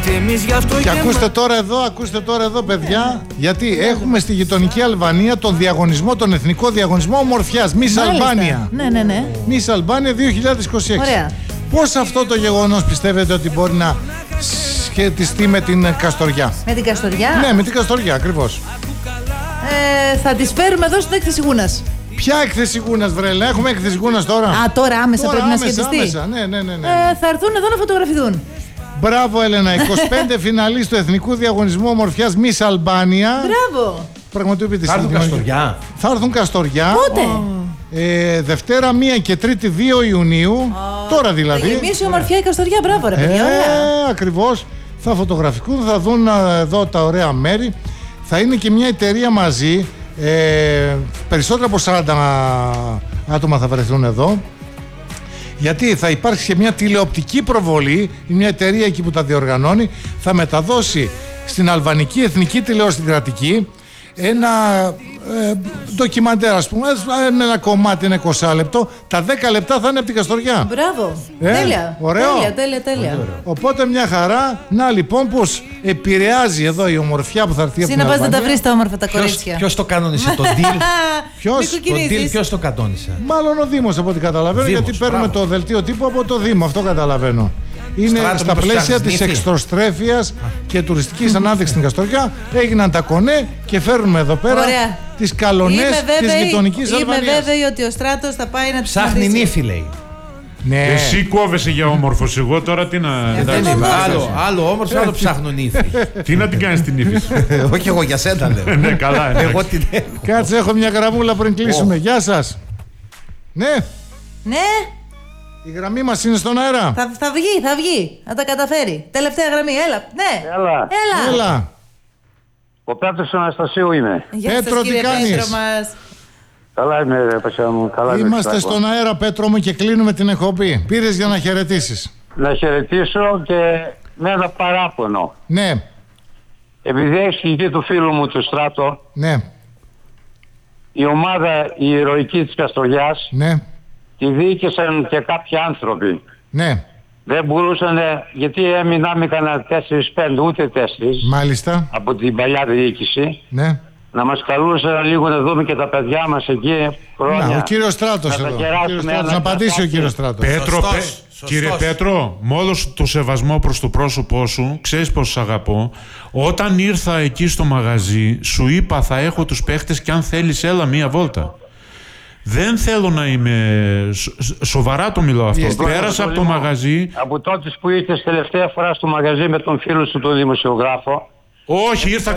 Και ακούστε τώρα εδώ παιδιά, γιατί έχουμε στη γειτονική Αλβανία τον διαγωνισμό, τον εθνικό διαγωνισμό ομορφιάς Miss Albania. Ναι. Miss Albania 2026. Ωραία. Πώς αυτό το γεγονός πιστεύετε ότι μπορεί να σχετιστεί με την Καστοριά? Με την Καστοριά? Ναι, με την Καστοριά ακριβώς. Θα τις φέρουμε εδώ στην έκθεση Γούνας. Ποια έκθεση Γούνας, βρέλα? Έχουμε έκθεση Γούνας τώρα? Τώρα άμεσα πρέπει να σχετιστεί. Ναι. Θα έρθουν εδώ να φωτογραφηθούν. Μπράβο Έλενα, 25 φιναλίστ του εθνικού διαγωνισμού ομορφιάς Miss Albania. Μπράβο. Πραγματοποιείται. Θα έρθουν Καστοριά. Θα έρθουν Καστοριά. Πότε? Δευτέρα 1 και Τρίτη 2 Ιουνίου. Τώρα δηλαδή. Θα γεμίσει ομορφιά η Καστοριά, μπράβο ρε παιδιά. Ακριβώς. Θα φωτογραφικούν, θα δουν εδώ τα ωραία μέρη. Θα είναι και μια εταιρεία μαζί. Περισσότερα από 40 άτομα θα βρεθούν εδώ. Γιατί θα υπάρξει και μια τηλεοπτική προβολή. Μια εταιρεία εκεί που τα διοργανώνει θα μεταδώσει στην αλβανική εθνική τηλεόραση κρατική ένα ντοκιμαντέρ, ας πούμε, με ένα κομμάτι, ένα 20 λεπτό. Τα 10 λεπτά θα είναι από την Καστοριά. Μπράβο. Τέλεια. Ωραίο. Τέλεια. Οπότε μια χαρά. Να λοιπόν πως επηρεάζει εδώ η ομορφιά που θα έρθει από την Αλβανία. Εσύ να πας να τα βρεις τα όμορφα τα κορίτσια. Ποιος το κανόνισε το deal? Ποιος το κανόνισε? Μάλλον ο Δήμος, από ό,τι καταλαβαίνω, γιατί παίρνουμε το δελτίο τύπου από το Δήμο. Αυτό καταλαβαίνω. Είναι στα πλαίσια της εξωστρέφειας και τουριστικής ανάδειξης στην Καστοριά. Έγιναν τα κονέ και φέρνουμε εδώ πέρα τις καλονές της γειτονικής Αλβανίας. Είμαι βέβαιη ότι ο Στράτος θα πάει να τις ψάχνει νύφη, λέει. Ναι. Εσύ κόβεσαι για όμορφος, εγώ τώρα τι να... Άλλο όμορφο, άλλο ψάχνω νύφη. Τι να την κάνεις την νύφη σου? Όχι εγώ, για σένα λέω. Ναι, καλά. Εγώ την έχω. Κάτσε, έχω μια γραμμούλα πριν κλείσουμε. Γεια σας. Ναι. Η γραμμή μας είναι στον αέρα. Θα βγει. Να τα καταφέρει. Τελευταία γραμμή, έλα. Ναι. Έλα. Ο Πέτρος Αναστασίου είμαι. Πέτρο, τι κάνεις? Καλά είμαι ρε πασιά μου. Είμαστε στον αέρα, Πέτρο μου, και κλείνουμε την εκπομπή. Πήρες για να χαιρετήσεις? Να χαιρετήσω και με ένα παράπονο. Ναι. Επειδή έχει σκηνική του φίλου μου του Στράτο, ναι, η ομάδα η ηρωική της Καστοριάς, ναι, τη διοίκησαν και κάποιοι άνθρωποι. Ναι. Δεν μπορούσαν, γιατί έμειναμε κανένα 4-5, ούτε 4. Μάλιστα. Από την παλιά διοίκηση. Ναι. Να μας καλούσαν λίγο να δούμε και τα παιδιά μας εκεί χρόνια. Να, ο κύριος Στράτος εδώ. Να απαντήσει ο κύριος Στράτος. Πέτρο, κύριε Πέτρο, με όλο το σεβασμό προς το πρόσωπό σου, ξέρεις πως σ' αγαπώ. Όταν ήρθα εκεί στο μαγαζί, σου είπα θα έχω τους παίχτες και αν θέλεις έλα μία βόλτα. Δεν θέλω να είμαι... Σοβαρά το μιλώ αυτό. Πέρασα από το μαγαζί. Από τότε που ήρθες τελευταία φορά στο μαγαζί με τον φίλο σου τον δημοσιογράφο. Όχι, ήρθα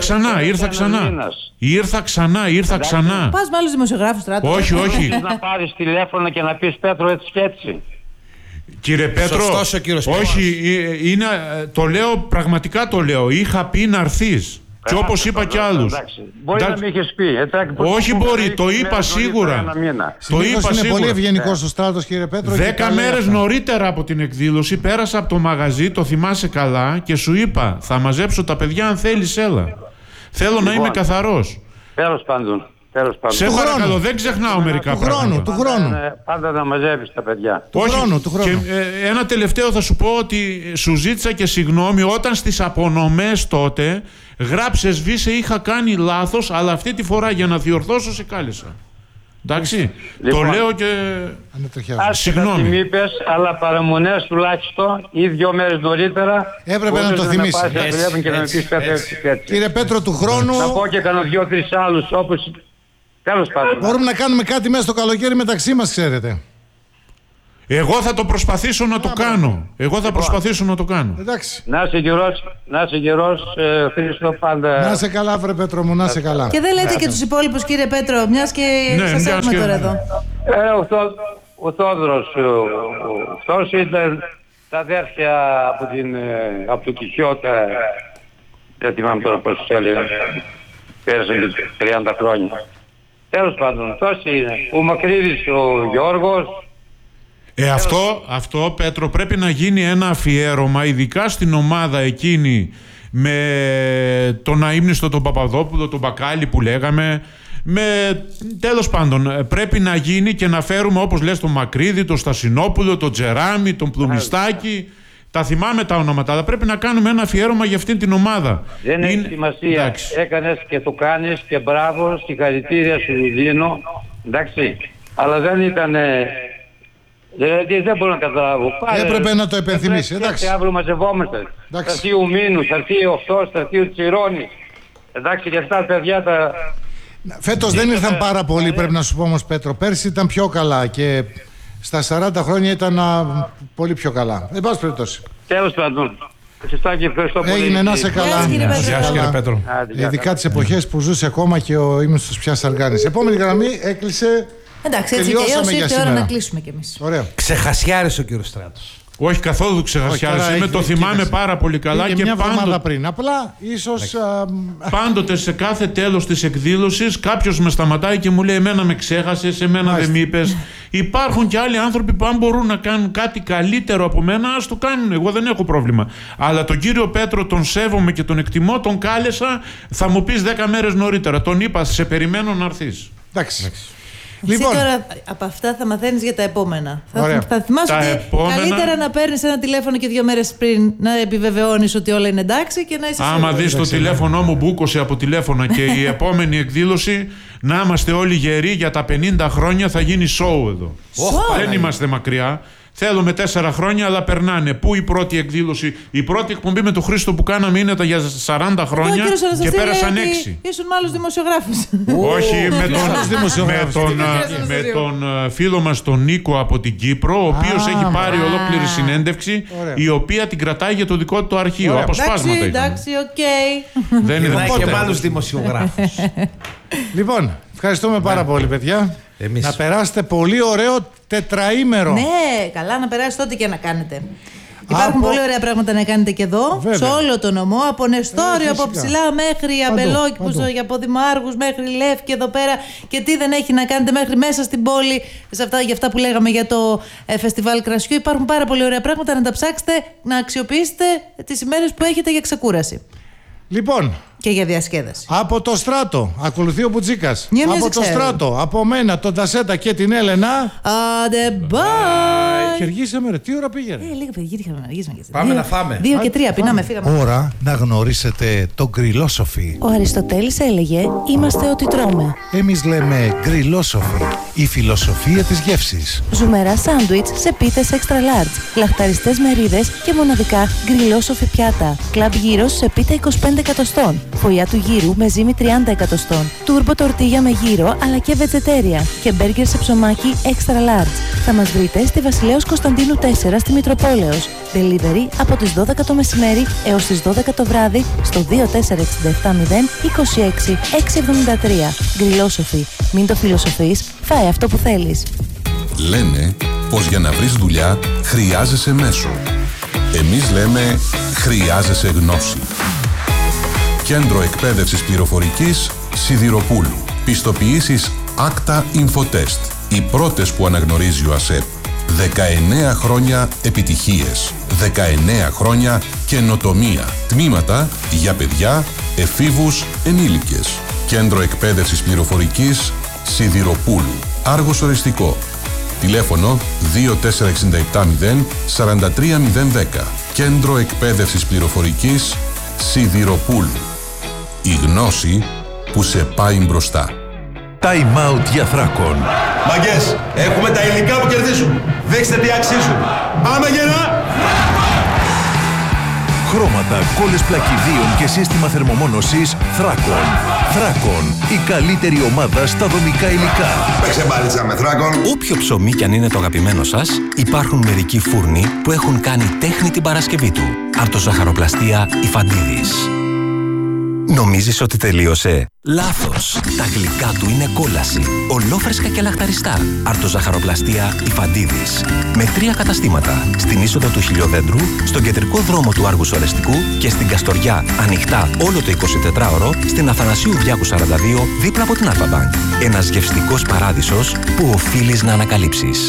ξανά. Πας με άλλους δημοσιογράφους, Στράτο? Όχι. Να πάρεις τηλέφωνο και να πεις Πέτρο έτσι και έτσι. Κύριε Πέτρο, όχι, το λέω, πραγματικά το λέω. Είχα πει να έρθεις. Και όπως είπα κι άλλους. Μπορεί να μην είχες πει. Όχι μπορεί, το είπα σίγουρα. Είναι πολύ ευγενικός ο Στράτος, κύριε Πέτρο. 10 μέρες νωρίτερα από την εκδήλωση πέρασα από το μαγαζί, το θυμάσαι καλά, και σου είπα θα μαζέψω τα παιδιά αν θέλεις έλα. Θέλω να είμαι καθαρός. Τέλος πάντων. Σε παρακαλώ, δεν ξεχνάω μερικά πράγματα. Του χρόνου. Πάντα να μαζεύεις τα παιδιά. Του χρόνου. Και ένα τελευταίο θα σου πω, ότι σου ζήτησα και συγγνώμη όταν στις απονομές τότε γράψε σβήσε, είχα κάνει λάθος, αλλά αυτή τη φορά για να διορθώσω σε κάλεσα. Εντάξει, λοιπόν, το λέω και συγγνώμη. Τι είπες, αλλά παραμονές τουλάχιστον ή 2 μέρες νωρίτερα έπρεπε να το θυμίσεις. Κύριε Πέτρο, του χρόνου θα πω και κανένα 2-3 άλλους όπως... Τέλος πάντων. Μπορούμε να κάνουμε κάτι μέσα στο καλοκαίρι μεταξύ μας, ξέρετε. Εγώ θα το προσπαθήσω να το κάνω. Εντάξει. Να είσαι γερός, Χρήστο, πάντα. Να είσαι καλά, βρε Πέτρο μου, να είσαι καλά. Και δεν λέτε και τους υπόλοιπους, κύριε Πέτρο, μιας και σας έχουμε τώρα εδώ. Ο Θόδωρος, αυτός ήταν τα αδέρφια από το Κιχιώτα. Δεν θυμάμαι τώρα πώς τους έλεγα. Πέρασαν και 30 χρόνια. Τέλος πάντων, τόσοι είναι. Ο Μακρύδης, ο Γιώργος. Αυτό, Πέτρο, πρέπει να γίνει ένα αφιέρωμα, ειδικά στην ομάδα εκείνη με τον αείμνηστο τον Παπαδόπουλο, τον Μπακάλι που λέγαμε. Τέλος πάντων, πρέπει να γίνει και να φέρουμε, όπως λες, τον Μακρύδη, τον Στασινόπουλο, τον Τζεράμι, τον Πλουμιστάκη. Τα θυμάμαι τα ονόματα, αλλά πρέπει να κάνουμε ένα αφιέρωμα για αυτήν την ομάδα. Δεν έχει σημασία. Εντάξει. Έκανες και το κάνεις και μπράβο, συγχαρητήρια σου δίνω. Εντάξει. Αλλά δεν ήταν... Δηλαδή δεν μπορώ να καταλάβω. Έπρεπε να το επενθυμίσει. Εντάξει. Αύριο μαζευόμαστε. Θα έρθει ο Μήνους, θα έρθει ο Οχτός, θα έρθει ο Τσιρώνης. Εντάξει, και αυτά τα παιδιά τα... Φέτος δεν ήρθαν πάρα πολύ, πρέπει να σου πω όμως, Πέτρο. Πέρσι ήταν πιο καλά και στα 40 χρόνια ήταν πολύ πιο καλά. Εν πάση περιπτώσει. Τέλος πάντων. Χριστάκη, ευχαριστώ πολύ. Έγινε, να σε καλά. Γεια σας κύριε Πέτρο. Ειδικά τις εποχές που ζούσε ακόμα και ο ύμνος πια Σαργάνης. Επόμενη γραμμή έκλεισε. Εντάξει, έτσι και έως ήρθε η ώρα να κλείσουμε κι εμείς. Ωραία. Ξεχασιάρισε ο κύριος Στράτος. Όχι καθόλου ξεχασιάζει. Το θυμάμαι πάρα πολύ καλά. Και μια εβδομάδα πριν. Απλά ίσως. Πάντοτε σε κάθε τέλος της εκδήλωσης κάποιος με σταματάει και μου λέει: εμένα με ξέχασες, εμένα δεν μ' είπες. Υπάρχουν και άλλοι άνθρωποι που αν μπορούν να κάνουν κάτι καλύτερο από μένα, ας το κάνουν. Εγώ δεν έχω πρόβλημα. Αλλά τον κύριο Πέτρο τον σέβομαι και τον εκτιμώ. Τον κάλεσα. Θα μου πεις 10 μέρες νωρίτερα. Τον είπα: σε περιμένω να έρθεις. Εντάξει. Λοιπόν. Εσύ τώρα από αυτά θα μαθαίνεις για τα επόμενα. Θα θυμάσαι ότι καλύτερα να παίρνεις ένα τηλέφωνο και 2 μέρες πριν να επιβεβαιώνεις ότι όλα είναι εντάξει και να είσαι σίγουρος. Άμα δεις το τηλέφωνό μου μπούκωσε από τηλέφωνα και η επόμενη εκδήλωση να είμαστε όλοι γεροί για τα 50 χρόνια θα γίνει show εδώ. Δεν είμαστε μακριά. Θέλουμε 4 χρόνια, αλλά περνάνε. Πού η πρώτη εκδήλωση, η πρώτη εκπομπή με τον Χρήστο που κάναμε είναι για 40 χρόνια και πέρασαν 6. Ήσουν με άλλους δημοσιογράφους. Όχι, με τον φίλο μας τον Νίκο από την Κύπρο, ο οποίος έχει πάρει ολόκληρη συνέντευξη, η οποία την κρατάει για το δικό του αρχείο. Αποσπάσματα. Εντάξει, οκ. Δεν είναι και με άλλους δημοσιογράφους. Λοιπόν, ευχαριστούμε πάρα πολύ, παιδιά. Να περάσετε πολύ ωραίο τετραήμερο. Ναι, καλά να περάσετε ό,τι και να κάνετε. Υπάρχουν πολύ ωραία πράγματα να κάνετε και εδώ, σε όλο το νομό, από Νεστόριο, από Ψηλά μέχρι Αμπελόκηπους, από Δημάρχους μέχρι Λεύκη εδώ πέρα και τι δεν έχει να κάνετε μέχρι μέσα στην πόλη, για αυτά που λέγαμε για το φεστιβάλ κρασιού. Υπάρχουν πάρα πολύ ωραία πράγματα να τα ψάξετε, να αξιοποιήσετε τις ημέρες που έχετε για ξεκούραση. Λοιπόν, και για διασκέδαση. Από το Στράτο ακολουθεί ο Μπουτζίκας. Από το Στράτο, από μένα, τον Τασέτα και την Έλενα. Άντε, bye! Και αργήσαμε, ρε. Τι ώρα πήγαινε? Λίγο γύρισαμε. Πάμε να φάμε. 2 και 3 πεινάμε, φύγαμε. Ώρα να γνωρίσετε το γκριλόσοφι. Ο Αριστοτέλης έλεγε: είμαστε ό,τι τρώμε. Εμείς λέμε γκριλόσοφι, η φιλοσοφία της γεύσης. Ζουμερά σάντουιτς σε πίτες extra large, λαχταριστές μερίδες και μοναδικά γκριλόσοφι πιάτα. Κλαμπ γύρος σε πίτα 25 εκατοστών. Φωλιά του γύρου με ζύμη 30 εκατοστών. Τούρμπο τορτίγια με γύρο αλλά και βετζετέρια. Και μπέργκερ σε ψωμάκι extra large. Θα μας βρείτε στη Βασιλέως Κωνσταντίνου 4 στη Μητροπόλεως. Delivery από τις 12 το μεσημέρι έως τις 12 το βράδυ στο 24670 26 673. Γκριλόσοφι. Μην το φιλοσοφείς, φάε αυτό που θέλεις. Λένε πως για να βρεις δουλειά χρειάζεσαι μέσο. Εμείς λέμε χρειάζεσαι γνώση. Κέντρο Εκπαίδευσης Πληροφορικής Σιδηροπούλου. Πιστοποιήσεις Acta Infotest. Οι πρώτες που αναγνωρίζει ο ΑΣΕΠ. 19 χρόνια επιτυχίες. 19 χρόνια καινοτομία. Τμήματα για παιδιά, εφήβους, ενήλικες. Κέντρο Εκπαίδευσης Πληροφορικής Σιδηροπούλου. Άργος Οριστικό. Τηλέφωνο 24670 43010. Κέντρο Εκπαίδευσης Πληροφορικής Σιδηροπούλου. Η γνώση που σε πάει μπροστά. Time out για Θράκον. Μαγκές, έχουμε τα υλικά που κερδίζουν. Δείξτε τι αξίζουν. Πάμε γερά! Χρώματα, κόλλες πλακιδίων και σύστημα θερμομόνωσης Θράκον. Θράκον, η καλύτερη ομάδα στα δομικά υλικά. Παίξε μπάλιτσα με Θράκον. Όποιο ψωμί κι αν είναι το αγαπημένο σας, υπάρχουν μερικοί φούρνοι που έχουν κάνει τέχνη την Παρασκευή του. Αρτοζαχαροπλαστεία Ιφαντίδης. Νομίζεις ότι τελείωσε? Λάθος! Τα γλυκά του είναι κόλαση. Ολόφρεσκα και λαχταριστά. Αρτοζαχαροπλαστεία Ιφαντίδης. Με 3 καταστήματα. Στην είσοδο του Χιλιοδέντρου, στον κεντρικό δρόμο του Άργους Ορεστικού και στην Καστοριά, ανοιχτά όλο το 24ωρο, στην Αθανασίου Διάκου 42, δίπλα από την Αλφα-Μπανκ. Ένας γευστικός παράδεισος που οφείλεις να ανακαλύψεις.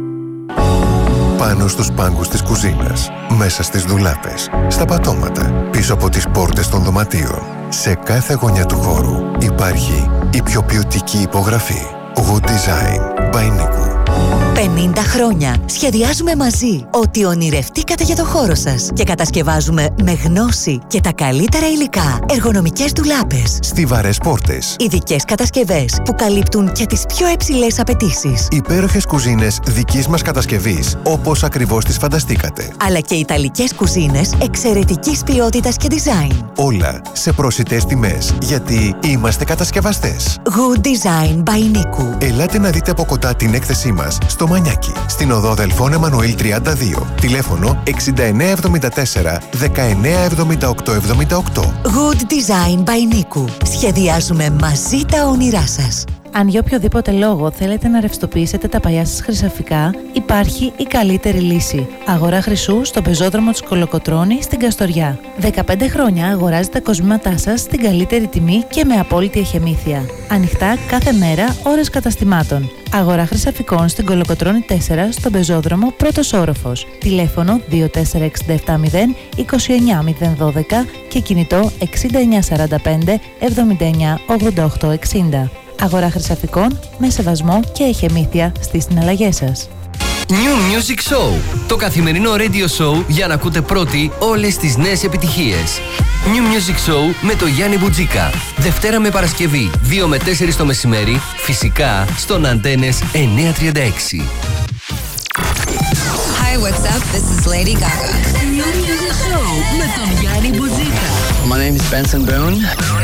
Πάνω στους πάγκους της κουζίνας, μέσα στις ντουλάπες, στα πατώματα, πίσω από τις πόρτες των δωματίων. Σε κάθε γωνιά του χώρου υπάρχει η πιο ποιοτική υπογραφή. Wood Design by Niku. 50 χρόνια σχεδιάζουμε μαζί ό,τι ονειρευτήκατε για το χώρο σας και κατασκευάζουμε με γνώση και τα καλύτερα υλικά εργονομικές ντουλάπες, στιβαρές πόρτες, ειδικές κατασκευές που καλύπτουν και τις πιο υψηλές απαιτήσεις, υπέροχες κουζίνες δικής μας κατασκευής όπως ακριβώς τις φανταστήκατε, αλλά και ιταλικές κουζίνες εξαιρετικής ποιότητας και design. Όλα σε προσιτές τιμές, γιατί είμαστε κατασκευαστές. Good Design by Niku. Ελάτε να δείτε από κοντά την έκθεσή μας στο Μανιάκι, στην οδό Δελφών Εμμανουήλ 32. Τηλέφωνο 6974 197878. Good Design by Niku. Σχεδιάζουμε μαζί τα όνειρά σας. Αν για οποιοδήποτε λόγο θέλετε να ρευστοποιήσετε τα παλιά σας χρυσαφικά, υπάρχει η καλύτερη λύση. Αγορά χρυσού στο πεζόδρομο της Κολοκοτρώνη στην Καστοριά. 15 χρόνια αγοράζετε κοσμήματά σας στην καλύτερη τιμή και με απόλυτη εχεμήθεια. Ανοιχτά κάθε μέρα, ώρες καταστημάτων. Αγορά χρυσαφικών στην Κολοκοτρώνη 4 στον πεζόδρομο πρώτος όροφος. Τηλέφωνο 24670 29012 και κινητό 6945 79 88 60. Αγορά χρυσαφικών με σεβασμό και εχεμήθεια στις συναλλαγές σας. New Music Show. Το καθημερινό radio show για να ακούτε πρώτοι όλες τις νέες επιτυχίες. New Music Show με το Γιάννη Μπουτζίκα. Δευτέρα με Παρασκευή, 2 με 4 το μεσημέρι, φυσικά στον Αντένες 936. Hi, what's up? This is Lady Gaga. New Music Show με τον Γιάννη Μπουτζίκα. My name is Benson Boone.